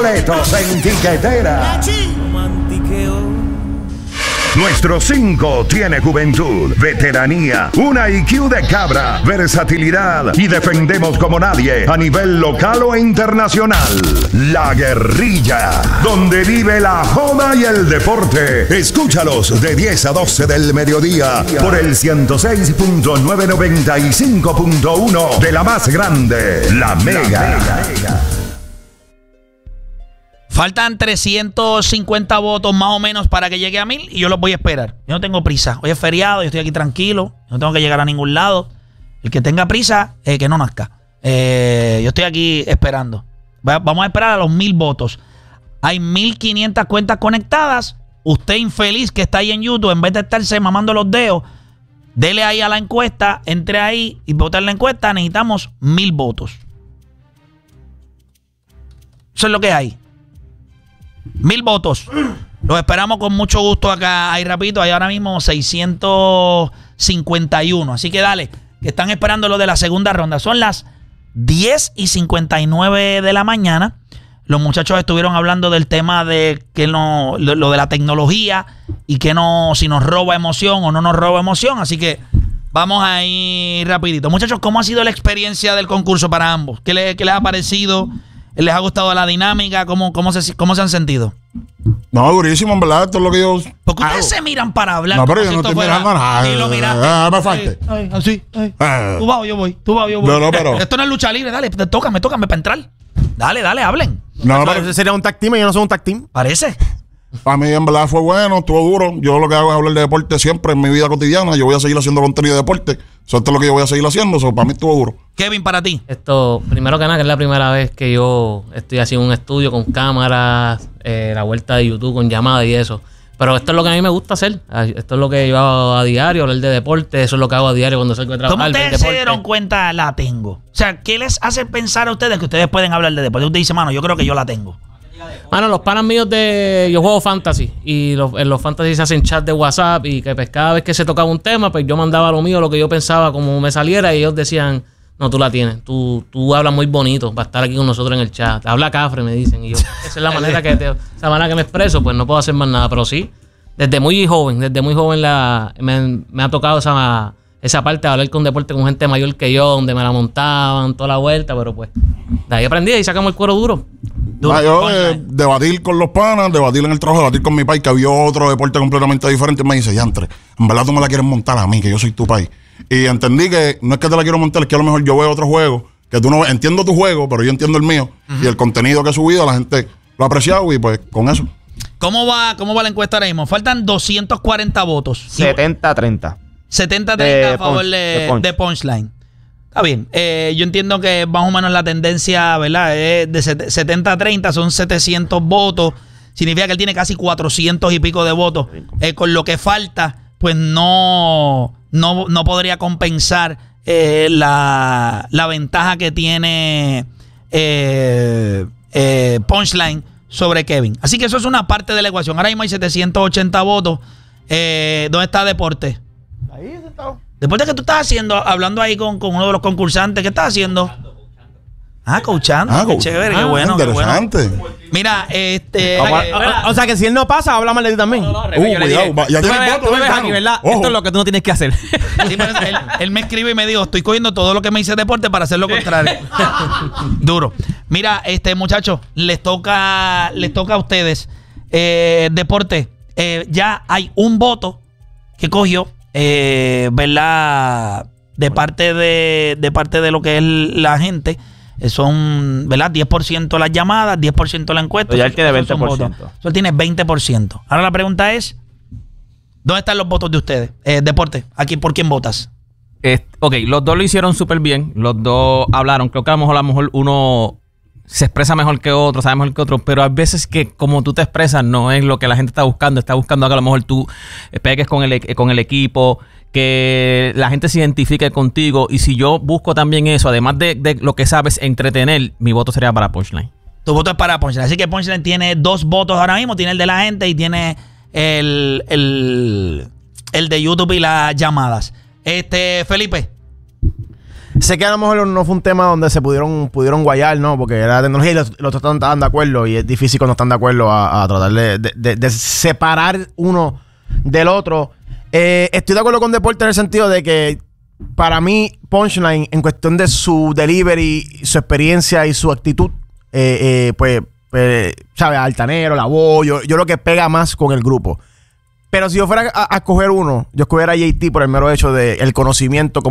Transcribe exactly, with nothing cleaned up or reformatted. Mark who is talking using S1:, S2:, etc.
S1: Boletos en Tiquetera. Nuestro cinco tiene juventud, veteranía, una I Q de cabra, versatilidad y defendemos como nadie a nivel local o internacional. La Guerrilla, donde vive la joda y el deporte. Escúchalos de diez a doce del mediodía por el ciento seis punto novecientos noventa y cinco punto uno de la más grande, la Mega. La Mega.
S2: Faltan trescientos cincuenta votos más o menos para que llegue a mil y yo los voy a esperar. Yo no tengo prisa. Hoy es feriado, yo estoy aquí tranquilo. No tengo que llegar a ningún lado. El que tenga prisa, eh, que no nazca. Eh, yo estoy aquí esperando. Vamos a esperar a los mil votos. Hay mil quinientas cuentas conectadas. Usted infeliz que está ahí en YouTube, en vez de estarse mamando los dedos, dele ahí a la encuesta, entre ahí y votar la encuesta. Necesitamos mil votos. Eso es lo que hay. Mil votos. Los esperamos con mucho gusto acá. Ahí rapidito, hay ahora mismo seiscientos cincuenta y uno. Así que dale, que están esperando lo de la segunda ronda. Son las diez y cincuenta y nueve de la mañana. Los muchachos estuvieron hablando del tema de que no, lo, lo de la tecnología y que no, si nos roba emoción o no nos roba emoción. Así que vamos a ir rapidito. Muchachos, ¿cómo ha sido la experiencia del concurso para ambos? ¿Qué, le, qué les ha parecido? ¿Les ha gustado la dinámica? ¿Cómo, cómo, se, ¿Cómo se han sentido?
S3: No, durísimo, en verdad. Esto es lo que yo.
S2: Porque ustedes se miran para hablar.
S3: No, pero yo no estoy fuera, mirando nada.
S2: Y lo miraste.
S3: Ah, me falte.
S2: Ay, ay, así. Ay. Ah. Tú vas, yo voy. Tú vas, yo voy.
S3: No, no, pero.
S2: Esto no es lucha libre. Dale, tócame, tócame para entrar. Dale, dale, hablen.
S3: No, pero
S4: ese sería un tag team y yo no soy un tag team.
S2: Parece.
S3: Para mí, en verdad, fue bueno, estuvo duro. Yo lo que hago es hablar de deporte siempre en mi vida cotidiana. Yo voy a seguir haciendo contenido de deporte. Eso es lo que yo voy a seguir haciendo. Eso para mí estuvo duro.
S2: Kevin, para ti.
S5: Esto, primero que nada, que es la primera vez que yo estoy haciendo un estudio con cámaras, eh, la vuelta de YouTube con llamadas y eso. Pero esto es lo que a mí me gusta hacer. Esto es lo que yo hago a diario, hablar de deporte. Eso es lo que hago a diario cuando salgo de trabajar.
S2: ¿Cómo ustedes se dieron cuenta la tengo? O sea, ¿qué les hace pensar a ustedes que ustedes pueden hablar de deporte? Usted dice, mano, yo creo que yo la tengo.
S5: Mano, los panas míos de... Yo juego fantasy y los, en los fantasy se hacen chat de WhatsApp y que pues cada vez que se tocaba un tema, pues yo mandaba lo mío, lo que yo pensaba, como me saliera y ellos decían, no, tú la tienes, tú, tú hablas muy bonito para estar aquí con nosotros en el chat. Habla cafre, me dicen. Y yo, esa es la manera que te, esa manera que me expreso, pues no puedo hacer más nada. Pero sí, desde muy joven, desde muy joven la, me, me ha tocado esa... Esa parte de hablar con deporte con gente mayor que yo, donde me la montaban, toda la vuelta, pero pues de ahí aprendí y sacamos el cuero duro. duro.
S3: Ah, yo eh, debatir con los panas, debatir en el trabajo, debatir con mi país, que había otro deporte completamente diferente. Y me dice, yantre, en verdad tú me la quieres montar a mí, que yo soy tu país. Y entendí que no es que te la quiero montar, es que a lo mejor yo veo otro juego, que tú no entiendo tu juego, pero yo entiendo el mío. Uh-huh. Y el contenido que he subido, la gente lo ha apreciado y pues con eso.
S2: ¿Cómo va, cómo va la encuesta ahora mismo? Faltan doscientos cuarenta votos.
S4: setenta a treinta.
S2: setenta a treinta a favor
S4: punch,
S2: de,
S4: de, punch.
S2: de Punchline. Está bien. Eh, yo entiendo que más o menos la tendencia, ¿verdad? Es de setenta a treinta, son setecientos votos. Significa que él tiene casi cuatrocientos y pico de votos. Eh, con lo que falta, pues no, no, no podría compensar eh, la, la ventaja que tiene eh, eh, Punchline sobre Kevin. Así que eso es una parte de la ecuación. Ahora mismo hay setecientos ochenta votos. Eh, ¿Dónde está Deporte?
S4: Ahí sentado.
S2: Después de que tú estás haciendo, hablando ahí con, con uno de los concursantes, ¿qué estás haciendo? Ah, coachando.
S3: Ah,
S2: qué chévere,
S3: ah,
S2: qué bueno.
S3: Interesante.
S2: Qué bueno. Mira, este.
S4: O, o, o sea que si él no pasa, habla mal de ti también. No, no,
S3: uh, cuidado. Va, ya
S4: tú me,
S3: voto,
S4: tú me ves
S3: hermano.
S4: aquí, ¿verdad?
S3: Ojo.
S4: Esto es lo que tú no tienes que hacer.
S2: Sí, pero él, él me escribe y me dijo, estoy cogiendo todo lo que me dice Deporte para hacer lo contrario. Duro. Mira, este muchachos, les toca, les toca a ustedes. Eh, Deporte, eh, ya hay un voto que cogió. Eh, ¿verdad? De parte de, de parte de lo que es la gente, eh, son, ¿verdad? diez por ciento las llamadas, diez por ciento la encuesta.
S4: Ya él tiene veinte por ciento.
S2: Eso él tiene veinte por ciento. Ahora la pregunta es, ¿dónde están los votos de ustedes? Eh, Deporte, aquí, ¿por quién votas?
S6: Eh, ok, los dos lo hicieron súper bien. Los dos hablaron. Creo que a lo mejor, a lo mejor uno se expresa mejor que otro, sabe mejor que otro, pero hay veces que como tú te expresas no es lo que la gente está buscando. Está buscando que a lo mejor tú pegues con el, con el equipo, que la gente se identifique contigo. Y si yo busco también eso, además de, de lo que sabes, entretener, mi voto sería para Punchline.
S2: Tu voto es para Punchline. Así que Punchline tiene dos votos ahora mismo. Tiene el de la gente y tiene el, el, el de YouTube y las llamadas. Este, Felipe.
S4: Sé que a lo mejor no fue un tema donde se pudieron pudieron guayar, ¿no? Porque era tecnología y los, los otros estaban de acuerdo y es difícil cuando están de acuerdo a, a tratar de, de, de, de separar uno del otro. Eh, estoy de acuerdo con Deporte en el sentido de que para mí Punchline, en cuestión de su delivery, su experiencia y su actitud, eh, eh, pues, pues, ¿sabes? Altanero, la voz, yo, yo lo que pega más con el grupo. Pero si yo fuera a, a escoger uno, yo escogería a J T por el mero hecho del conocimiento como